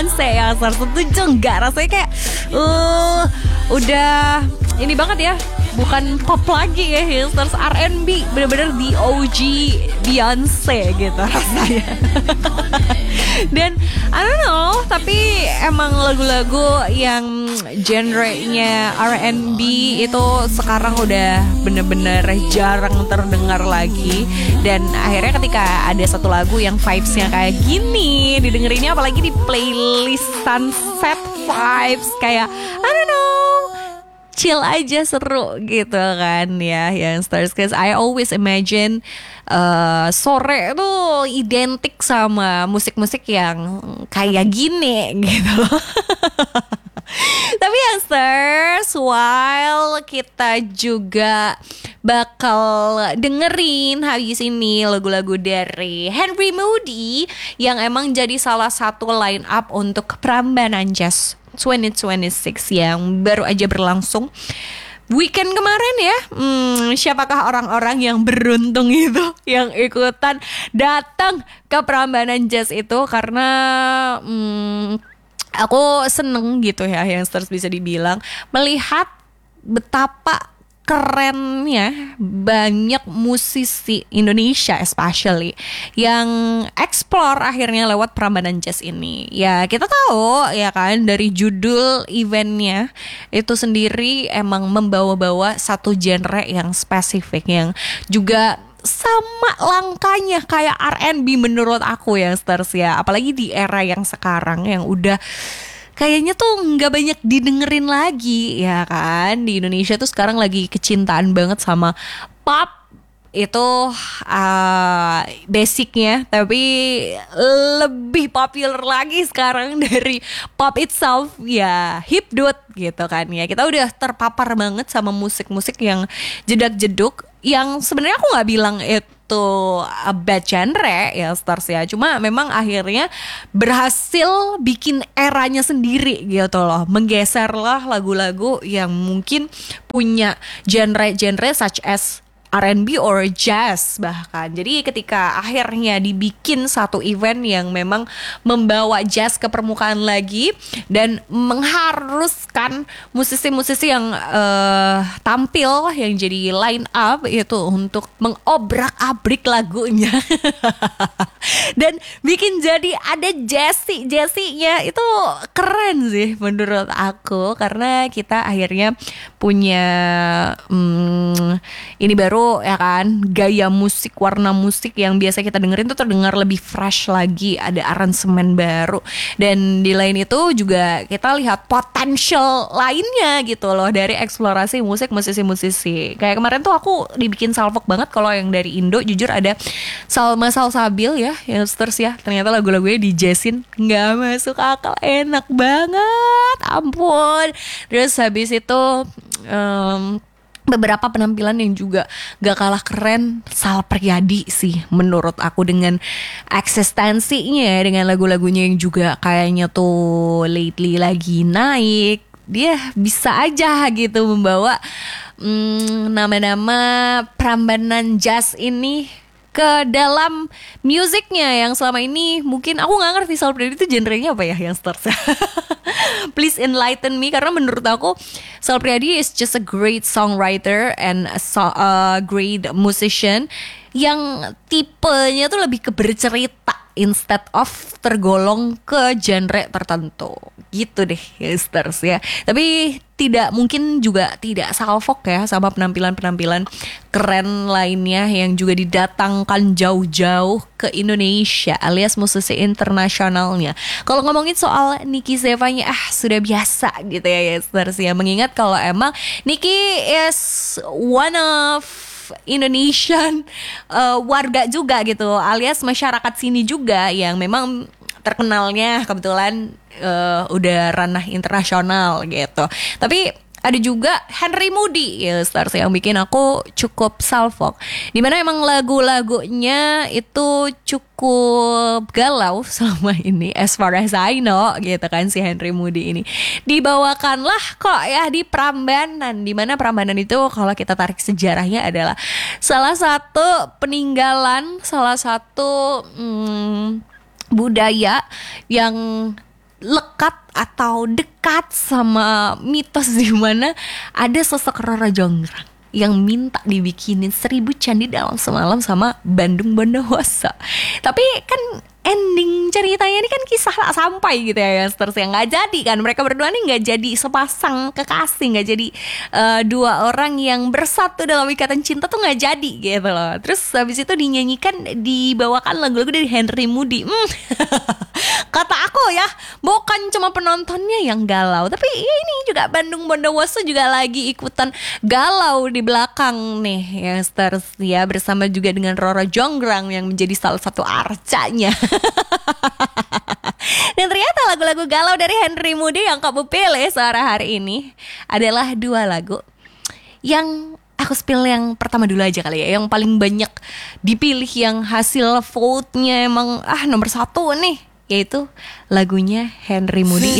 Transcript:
Beyonce ya. Setuju nggak? Rasanya kayak udah ini banget ya. Bukan pop lagi ya, Hillsters R&B, bener-bener the OG Beyonce gitu rasanya. Dan I don't know, tapi emang lagu-lagu yang genre-nya R&B itu sekarang udah bener-bener jarang terdengar lagi. Dan akhirnya ketika ada satu lagu yang vibes-nya kayak gini, didengerinnya apalagi di playlist Sunset Vibes, kayak I don't know, chill aja, seru gitu kan ya yang Stars. Cause I always imagine sore tuh identik sama musik-musik yang kayak gini gitu loh. Tapi yang Stars, while kita juga bakal dengerin habis ini lagu-lagu dari Henry Moody yang emang jadi salah satu line up untuk Prambanan Jazz 2026 yang baru aja berlangsung weekend kemarin ya. Siapakah orang-orang yang beruntung itu yang ikutan datang ke Prambanan Jazz itu? Karena aku seneng gitu ya, yang Stars bisa dibilang melihat betapa kerennya banyak musisi Indonesia especially yang explore akhirnya lewat Prambanan Jazz ini. Ya kita tahu ya kan, dari judul eventnya itu sendiri emang membawa-bawa satu genre yang spesifik, yang juga sama langkahnya kayak R&B menurut aku ya Stars ya. Apalagi di era yang sekarang yang udah kayaknya tuh nggak banyak didengerin lagi ya kan. Di Indonesia tuh sekarang lagi kecintaan banget sama pop. Itu basicnya, tapi lebih populer lagi sekarang dari pop itself ya hipdut gitu kan ya. Kita udah terpapar banget sama musik-musik yang jedak-jeduk, yang sebenarnya aku nggak bilang itu a bad genre ya Stars ya, cuma memang akhirnya berhasil bikin eranya sendiri gitu loh, menggeserlah lagu-lagu yang mungkin punya genre-genre such as R&B or jazz bahkan. Jadi ketika akhirnya dibikin satu event yang memang membawa jazz ke permukaan lagi dan mengharuskan musisi-musisi yang tampil yang jadi line up itu untuk mengobrak-abrik lagunya dan bikin jadi ada Jessie-nya, itu keren sih menurut aku. Karena kita akhirnya punya ini baru ya kan, gaya musik, warna musik yang biasa kita dengerin tuh terdengar lebih fresh lagi, ada aransemen baru. Dan di lain itu juga kita lihat potential lainnya gitu loh dari eksplorasi musik musisi-musisi. Kayak kemarin tuh aku dibikin salfok banget kalau yang dari Indo, jujur ada Salma Salsabil ya, yang Stars ya. Ternyata lagu-lagunya di jazzin nggak masuk akal, enak banget, ampun. Terus habis itu beberapa penampilan yang juga gak kalah keren, Sal Priadi sih menurut aku, dengan eksistensinya, dengan lagu-lagunya yang juga kayaknya tuh lately lagi naik. Dia bisa aja gitu membawa nama-nama Prambanan Jazz ini ke dalam musiknya yang selama ini mungkin aku nggak ngerti Sal Priadi itu genrenya apa ya yang Stars. Please enlighten me, karena menurut aku Sal Priadi is just a great songwriter and a great musician yang tipenya tuh lebih ke bercerita instead of tergolong ke genre tertentu gitu deh ya Stars ya. Tapi tidak mungkin juga tidak salfok ya sama penampilan-penampilan keren lainnya yang juga didatangkan jauh-jauh ke Indonesia alias musisi internasionalnya. Kalau ngomongin soal Niki Zevanya sudah biasa gitu ya Stars ya, mengingat kalau emang Niki is one of Indonesian warga juga gitu, alias masyarakat sini juga yang memang terkenalnya kebetulan udah ranah internasional gitu. Tapi ada juga Henry Moody ya Stars yang bikin aku cukup salfok, dimana emang lagu-lagunya itu cukup galau selama ini as far as I know gitu kan. Si Henry Moody ini dibawakanlah kok ya di Prambanan, dimana Prambanan itu kalau kita tarik sejarahnya adalah salah satu peninggalan, salah satu budaya yang lekat atau dekat sama mitos di mana ada sosok Roro Jonggrang yang minta dibikinin 1000 candi dalam semalam sama Bandung Bondowoso. Tapi kan ending ceritanya ini kan kisah tak sampai gitu ya, Youngsters, yang nggak jadi kan. Mereka berdua nih nggak jadi sepasang kekasih, nggak jadi dua orang yang bersatu dalam ikatan cinta tuh nggak jadi gitu loh. Terus habis itu dibawakan lagu-lagu dari Henry Moody. Kata aku ya, bukan cuma penontonnya yang galau, tapi ya ini juga Bandung Bondowoso juga lagi ikutan galau di belakang nih, Youngsters ya, bersama juga dengan Roro Jonggrang yang menjadi salah satu arcanya. Dan ternyata lagu-lagu galau dari Henry Moody yang kamu pilih sore hari ini adalah 2 lagu yang aku spill yang pertama dulu aja kali ya, yang paling banyak dipilih, yang hasil vote-nya emang nomor 1 nih, yaitu lagunya Henry Moody